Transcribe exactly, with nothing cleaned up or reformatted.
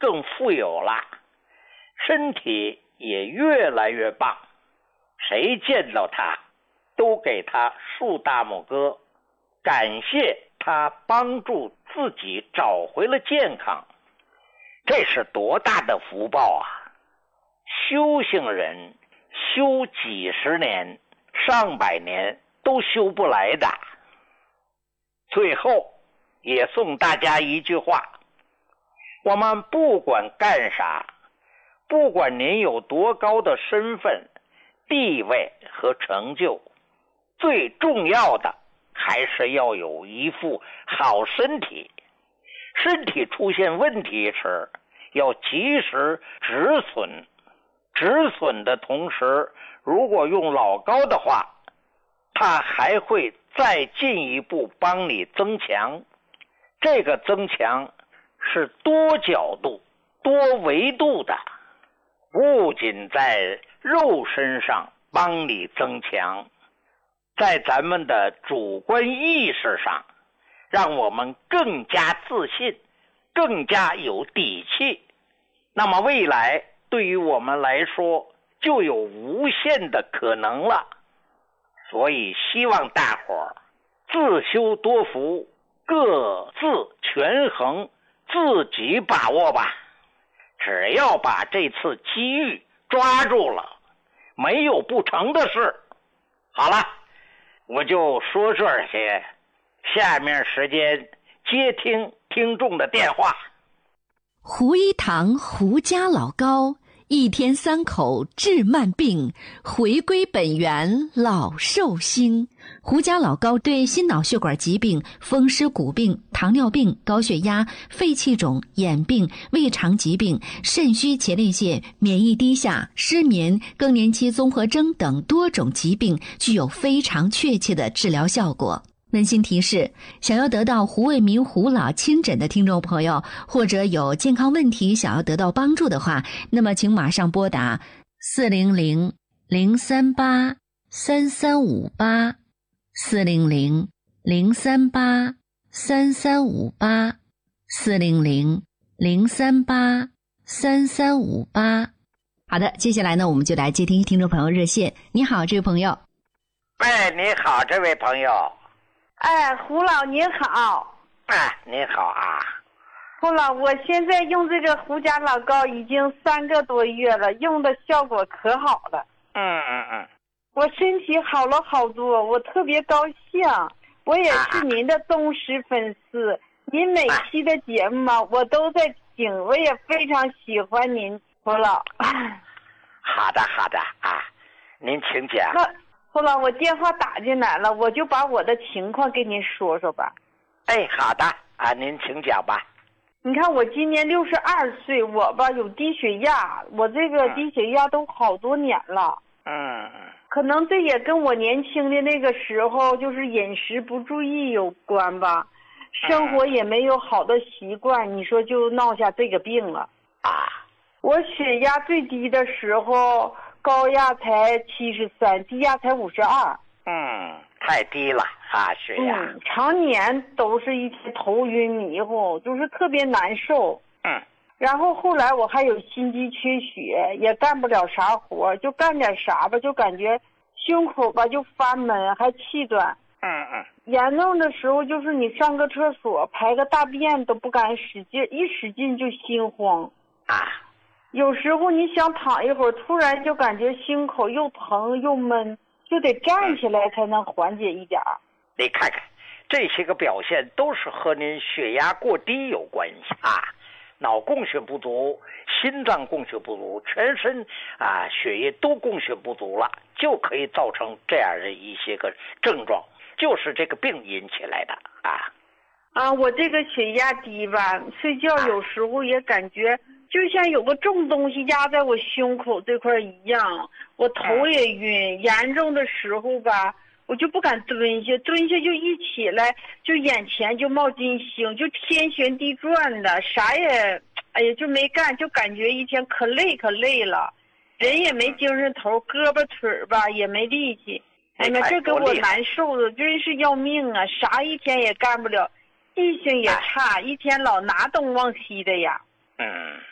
更富有了，身体也越来越棒，谁见到他都给他竖大拇哥，感谢他帮助自己找回了健康。这是多大的福报啊！修行人修几十年上百年都修不来的。最后也送大家一句话，我们不管干啥，不管您有多高的身份地位和成就，最重要的还是要有一副好身体。身体出现问题时要及时止损，止损的同时，如果用老高的话，它还会再进一步帮你增强。这个增强是多角度多维度的，不仅在肉身上帮你增强，在咱们的主观意识上让我们更加自信，更加有底气。那么未来对于我们来说就有无限的可能了。所以希望大伙儿自修多福，各自权衡，自己把握吧。只要把这次机遇抓住了，没有不成的事。好了，我就说这些，下面时间接听听众的电话。 胡一堂胡家老高，一天三口治慢病，回归本源老寿星。胡家老高对心脑血管疾病、风湿骨病、糖尿病、高血压、肺气肿、眼病、胃肠疾病、肾虚前列腺、免疫低下、失眠、更年期综合征等多种疾病具有非常确切的治疗效果。温馨提示，想要得到胡卫民胡老亲诊的听众朋友，或者有健康问题想要得到帮助的话，那么请马上拨打四零零零三八三三五八四零零零三八三三五八四零零零三八三三五八。好的，接下来呢，我们就来接听听众朋友热线。你好，这位朋友。 哎，你好，这位朋友。 哎，胡老您好。 哎，你好啊。 胡老，我现在用这个胡家老高已经三个多月了，用的效果可好了。 嗯嗯嗯。 我身体好了好多，我特别高兴。我也是您的忠实粉丝，啊、您每期的节目嘛，我都在听，我也非常喜欢您，胡老。 好的好的啊，您请讲。 那胡老，我电话打进来了，我就把我的情况跟您说说吧。 哎，好的啊，您请讲吧。 你看我今年六十二岁，我吧有低血压，我这个低血压都好多年了。 嗯嗯。 可能这也跟我年轻的那个时候就是饮食不注意有关吧，生活也没有好的习惯，你说就闹下这个病了。 啊， 我血压最低的时候高压才七十三，低压才五十二。 嗯，太低了啊，血压。 嗯，常年都是一天头晕迷糊，就是特别难受。 嗯。 然后后来我还有心肌缺血，也干不了啥活，就干点啥吧，就感觉胸口吧就发闷，还气短。 嗯嗯。 严重的时候就是你上个厕所排个大便都不敢使劲，一使劲就心慌。 啊。 有时候你想躺一会儿，突然就感觉心口又疼又闷，就得站起来才能缓解一点。 你看看，这些个表现都是和您血压过低有关系啊。脑供血不足，心脏供血不足，全身啊血液都供血不足了，就可以造成这样的一些个症状，就是这个病引起来的啊。 啊，我这个血压低吧，睡觉有时候也感觉就像有个重东西压在我胸口这块一样，我头也晕，严重的时候吧我就不敢蹲下，蹲下就一起来就眼前就冒金星，就天旋地转的，啥也哎呀就没干，就感觉一天可累可累了，人也没精神头，胳膊腿吧也没力气。哎呀，这给我难受的真是要命啊，啥一天也干不了，记性也差，一天老拿东忘西的呀。 嗯，